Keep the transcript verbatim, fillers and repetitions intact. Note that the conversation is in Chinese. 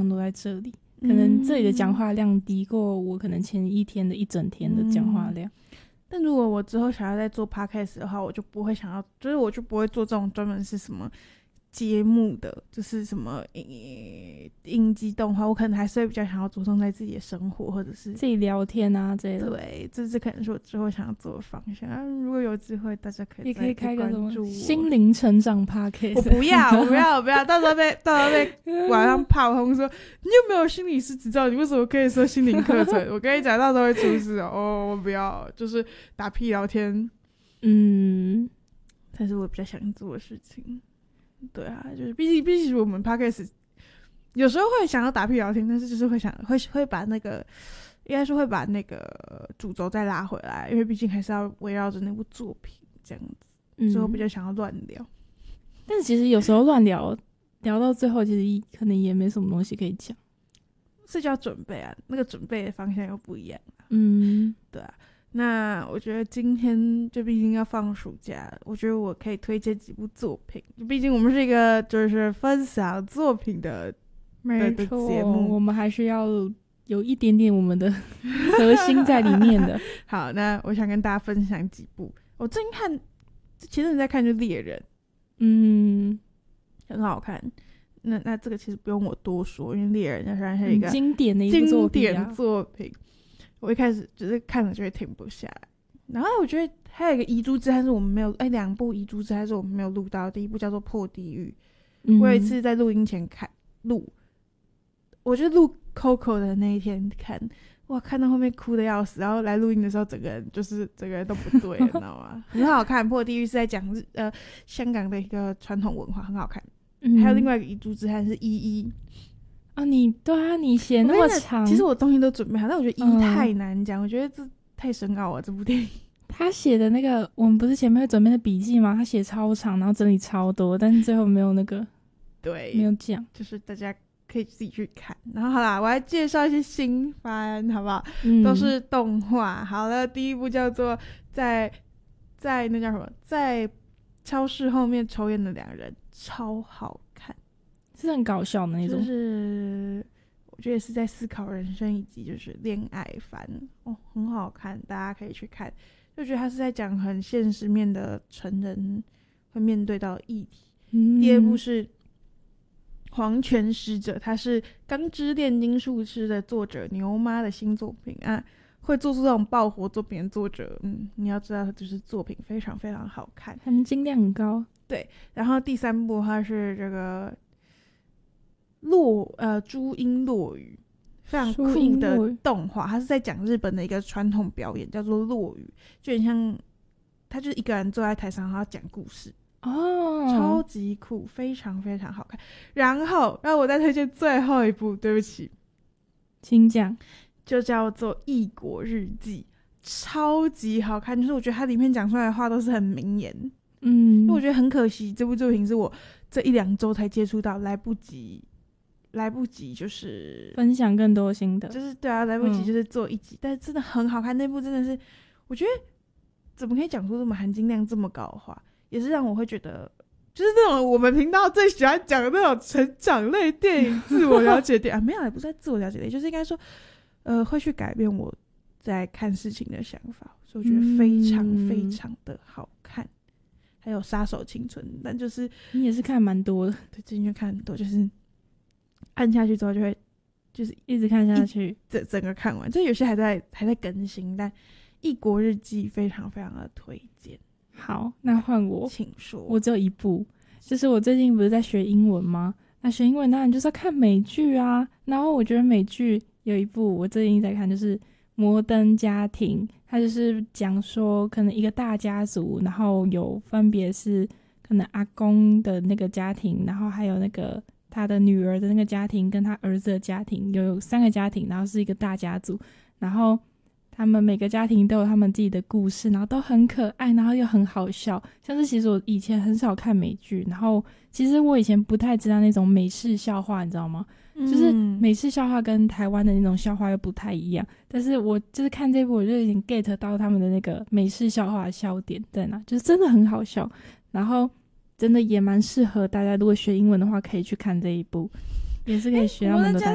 通都在这里，可能这里的讲话量低过我可能前一天的一整天的讲话量、嗯、 但如果我之后想要再做 podcast 的话，我就不会想要，就是我就不会做这种专门是什么节目的，就是什么影集动画，我可能还是会比较想要着重在自己的生活或者是自己聊天啊之类的。 对，这这可能是我之后想要做的方向、啊、如果有机会大家可以也可以开个什么注心灵成长 podcast。 我不要我不要我不要到时候被到时候被网上炮轰说你有没有心理师执照，你为什么可以说心灵课程我跟你讲到时候会出事哦。我不要，就是打屁聊天，嗯，才是我比较想做的事情。对啊，就是毕竟毕竟我们 podcast 有时候会想要打屁聊天，但是就是会想会会把那个应该是会把那个主轴再拉回来，因为毕竟还是要围绕着那部作品这样子、嗯、所以我比较想要乱聊。 但是其实有时候乱聊聊到最后其实可能也没什么东西可以讲， 是叫准备啊，那个准备的方向又不一样、啊、 嗯， 对啊。那我觉得今天就毕竟要放暑假，我觉得我可以推荐几部作品，毕竟我们是一个就是分享作品的没错，节目我们还是要有一点点我们的核心在里面的。 好，那我想跟大家分享几部我最近看，前阵子在看就猎人，嗯，很好看。那那这个其实不用我多说，因为猎人虽然是一个经典的一部作品、啊、 经典作品，我一开始就是看了就会停不下来。然后我觉得还有一个遗珠之憾是我们没有，哎，两部遗珠之憾是我们没有录到。第一部叫做《破地狱》，嗯、我有一次在录音前看录，我就录 Coco 的那一天看，哇，看到后面哭的要死，然后来录音的时候整个人就是整个人都不对，你知道吗？很好看，《破地狱》是在讲呃香港的一个传统文化，很好看。嗯、还有另外一个遗珠之憾是一一。 啊，你对啊，你写那么长， 其实我东西都准备好，但我觉得一太难讲、嗯，我觉得这太深奥了。这部电影他写的那个，我们不是前面会准备的笔记吗？他写超长，然后整理超多，但是最后没有那个， 对， 没有讲， 就是大家可以自己去看。然后好啦，我还介绍一些新番，好不好？嗯、都是动画。好了，第一部叫做在在那叫什么，在超市后面抽烟的两人，超好看。 是很搞笑的那种， 就是我觉得是在思考人生以及就是恋爱番哦，很好看，大家可以去看。就觉得他是在讲很现实面的成人会面对到的议题。嗯、第二部是黄泉使者，他是钢之炼金术师的作者牛妈的新作品啊，会做出这种爆火作品的作者，嗯，你要知道就是作品非常非常好看， 含金量很高。 对，然后第三部它是这个落呃朱茵落语，非常酷的动画，它是在讲日本的一个传统表演，叫做落语，就很像他就是一个人坐在台上，然后讲故事哦，超级酷，非常非常好看。然后让我再推荐最后一部，对不起， 请讲， 就叫做《异国日记》，超级好看，就是我觉得它里面讲出来的话都是很名言。嗯，因为我觉得很可惜，这部作品是我这一两周才接触到，来不及。来不及就是分享更多心得， 就是对啊，来不及就是做一集、嗯、但是真的很好看，那部真的是我觉得怎么可以讲出这么含金量这么高的话，也是让我会觉得就是那种我们频道最喜欢讲的那种成长类电影自我了解电影啊，没有，也不是在自我了解类，就是应该说呃会去改变我在看事情的想法，所以我觉得非常非常的好看、嗯、还有杀手青春，但就是你也是看蛮多的， 对，最近就看很多，就是按下去之后就会就是一直看下去， 整整个看完，就有些还在还在更新，但《异国日记》非常非常的推荐。 好，那换我， 请说。 我只有一部，就是我最近不是在学英文吗？那学英文当然就是要看美剧啊。然后我觉得美剧有一部我最近在看，就是《摩登家庭》，它就是讲说可能一个大家族，然后有分别是可能阿公的那个家庭，然后还有那个他的女儿的那个家庭跟他儿子的家庭，有三个家庭，然后是一个大家族，然后他们每个家庭都有他们自己的故事，然后都很可爱，然后又很好笑。像是其实我以前很少看美剧，然后其实我以前不太知道那种美式笑话，你知道吗？嗯、就是美式笑话跟台湾的那种笑话又不太一样，但是我就是看这部我就已经 get 到他们的那个美式笑话的笑点在哪，就是真的很好笑，然后真的也蛮适合大家，如果学英文的话可以去看这一部，也是可以学到很多。